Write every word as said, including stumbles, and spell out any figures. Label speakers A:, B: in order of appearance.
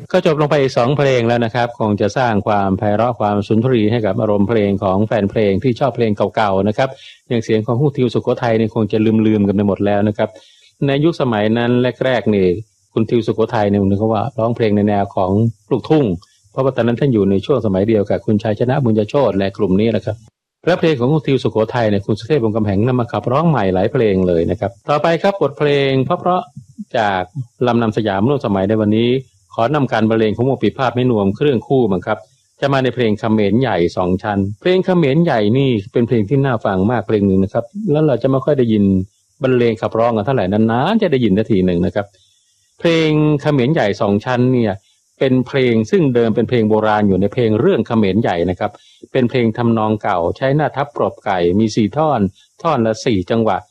A: ก็จบลงไปอีกสองเพลงแล้วนะครับคงจะสร้างความไพเราะความสุนทรีให้กับอารมณ์เพลงของแฟนเพลงที่ชอบเพลงเก่าๆนะครับอย่างเสียงของฮู้ทิวสุโขทัยนี่คงจะลืมๆกันไปหมดแล้วนะครับในยุคสมัยนั้นแรกๆนี่คุณทิวสุโขทัยเนี่ยนึกว่าร้องเพลงในแนวของลูกทุ่งเพราะว่าตอนนั้นท่านอยู่ในช่วงสมัยเดียวกับคุณชัยชนะบุญญโชติและกลุ่มนี้นะครับและเพลงของคุณทิวสุโขทัยเนี่ยคุณสุเทพวงศ์กำแหงนำมาขับร้องใหม่หลายเพลงเลยนะครับต่อไปครับบทเพลงเพราะๆจากลำนำสยามร่วมสมัยในวันนี้ขอนำการบรรเลงของวงปีพาดไม่นวมเครื่องคู่มั้งครับจะมาในเพลงเขมรใหญ่สองชั้นเพลงเขมรใหญ่นี่เป็นเพลงที่น่าฟังมากเพลงหนึ่งนะครับแล้วเราจะไม่ค่อยได้ยินบรรเลงขับร้องกันเท่าไหร่นานๆจะได้ยินนาทีหนึ่งนะครับเพลงเขมรใหญ่สองชั้นเนี่ยเป็นเพลงซึ่งเดิมเป็นเพลงโบราณอยู่ในเพลงเรื่องเขมรใหญ่นะครับเป็นเพลงทำนองเก่าใช้หน้าทับปรบไก่มีสี่ท่อนท่อนละสี่จังหวะ